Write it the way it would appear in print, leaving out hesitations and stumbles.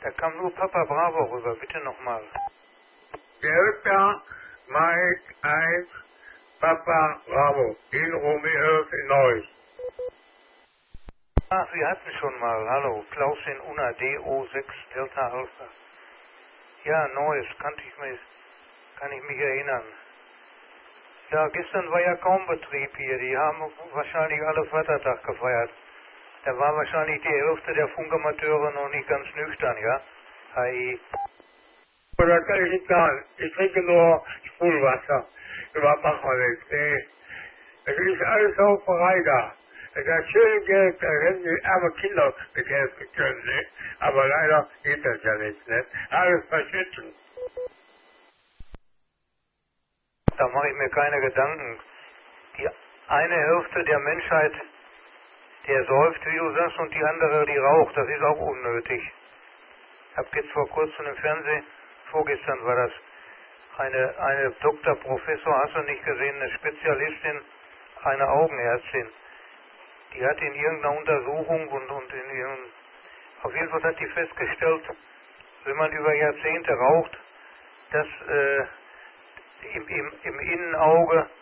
Da kam nur Papa Bravo rüber, bitte nochmal. Delta Mike 1 Papa Bravo in Romeo in Neuss. Ach, wir hatten schon mal. Hallo, Klaus in Una, DO6 Delta Alpha. Ja, Neuss, kann ich mich erinnern. Ja, gestern war ja kaum Betrieb hier. Die haben wahrscheinlich alle Vatertag gefeiert. Da war wahrscheinlich die Hälfte der Funkamateure noch nicht ganz nüchtern, ja? Hi. Oder kann ich nicht sagen. Ich trinke nur Spulwasser. Überhaupt machen wir nichts. Nee. Es ist alles auf frei da. Es ist schön Geld, da hätten die armen Kinder mit helfen können, ne? Aber leider geht das ja nicht, ne? Alles verschütten. Da mache ich mir keine Gedanken. Die eine Hälfte der Menschheit, der säuft, wie du sagst, und die andere, die raucht. Das ist auch unnötig. Ich habe jetzt vor kurzem im Fernsehen, vorgestern war das, eine Doktor, Professor, hast du nicht gesehen, eine Spezialistin, eine Augenärztin. Die hat in irgendeiner Untersuchung auf jeden Fall hat die festgestellt, wenn man über Jahrzehnte raucht, dass im Innenauge